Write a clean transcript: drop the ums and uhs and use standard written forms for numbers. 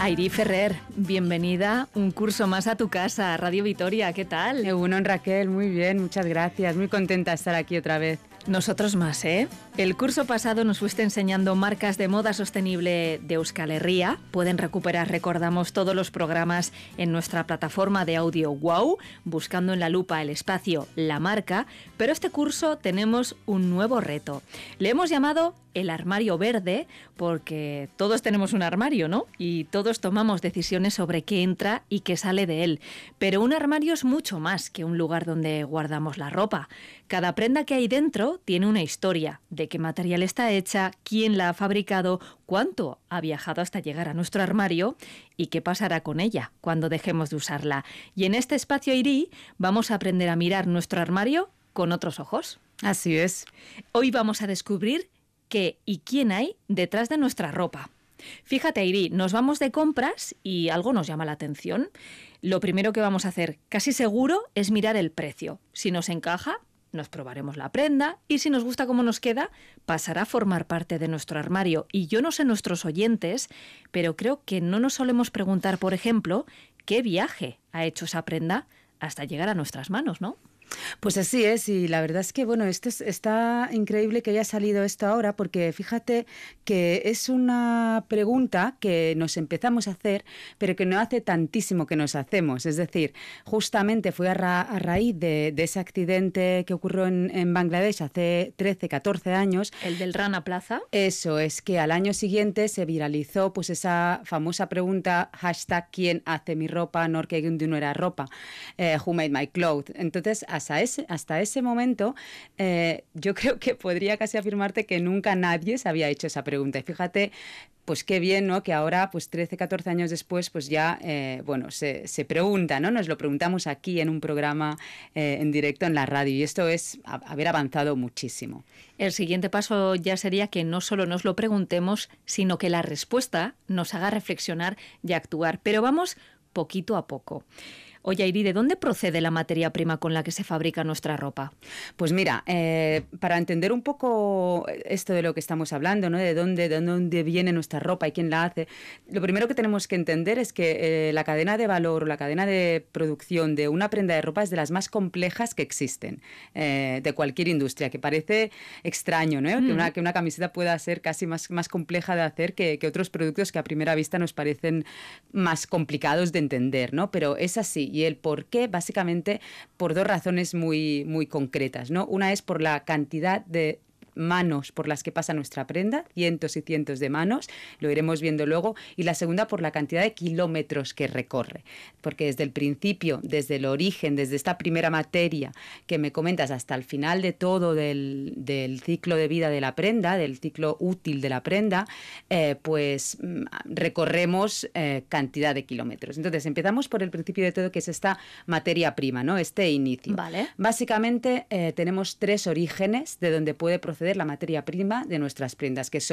Airi Ferrer, bienvenida un curso más a tu casa, Radio Vitoria, ¿qué tal? Egunon, Raquel, muy bien, muchas gracias, muy contenta de estar aquí otra vez. Nosotros más, ¿eh? El curso pasado nos fuiste enseñando marcas de moda sostenible de Euskal Herria. Pueden recuperar, recordamos, todos los programas en nuestra plataforma de audio Wow, buscando en la lupa el espacio La Marca, pero este curso tenemos un nuevo reto. Le hemos llamado el armario verde porque todos tenemos un armario, ¿no? Y todos tomamos decisiones sobre qué entra y qué sale de él. Pero un armario es mucho más que un lugar donde guardamos la ropa. Cada prenda que hay dentro tiene una historia, de qué material está hecha, quién la ha fabricado, cuánto ha viajado hasta llegar a nuestro armario y qué pasará con ella cuando dejemos de usarla. Y en este espacio Airi vamos a aprender a mirar nuestro armario con otros ojos. Así es. Hoy vamos a descubrir qué y quién hay detrás de nuestra ropa. Fíjate, Airi, nos vamos de compras y algo nos llama la atención. Lo primero que vamos a hacer, casi seguro, es mirar el precio. Si nos encaja, nos probaremos la prenda y si nos gusta cómo nos queda, pasará a formar parte de nuestro armario. Y yo no sé nuestros oyentes, pero creo que no nos solemos preguntar, por ejemplo, qué viaje ha hecho esa prenda hasta llegar a nuestras manos, ¿no? Pues así es, y la verdad es que bueno, está increíble que haya salido esto ahora, porque fíjate que es una pregunta que nos empezamos a hacer, pero que no hace tantísimo que nos hacemos. Es decir, justamente fue a raíz de ese accidente que ocurrió en Bangladesh hace 13, 14 años. ¿El del Rana Plaza? Eso es, que al año siguiente se viralizó pues esa famosa pregunta, hashtag ¿quién hace mi ropa? Norque no era ropa, who made my clothes. Entonces, hasta ese momento, yo creo que podría casi afirmarte que nunca nadie se había hecho esa pregunta. Y fíjate, pues qué bien, ¿no? Que ahora, pues 13, 14 años después, pues ya, se pregunta, ¿no? Nos lo preguntamos aquí en un programa en directo en la radio. Y esto es haber avanzado muchísimo. El siguiente paso ya sería que no solo nos lo preguntemos, sino que la respuesta nos haga reflexionar y actuar. Pero vamos poquito a poco. Oye, Airi, ¿de dónde procede la materia prima con la que se fabrica nuestra ropa? Pues mira, para entender un poco esto de lo que estamos hablando, ¿no? De dónde viene nuestra ropa y quién la hace, lo primero que tenemos que entender es que la cadena de valor o la cadena de producción de una prenda de ropa es de las más complejas que existen, de cualquier industria, que parece extraño, ¿no? Que una camiseta pueda ser casi más compleja de hacer que otros productos que a primera vista nos parecen más complicados de entender, ¿no? Pero es así. Y el por qué, básicamente, por dos razones muy, muy concretas, ¿no? Una es por la cantidad de manos por las que pasa nuestra prenda, cientos y cientos de manos, lo iremos viendo luego, y la segunda por la cantidad de kilómetros que recorre, porque desde el principio, desde el origen, desde esta primera materia que me comentas hasta el final de todo del ciclo de vida de la prenda, del ciclo útil de la prenda, pues recorremos cantidad de kilómetros. Entonces empezamos por el principio de todo, que es esta materia prima, ¿no? Este inicio. Vale. Básicamente tenemos tres orígenes de donde puede proceder la materia prima de nuestras prendas, que son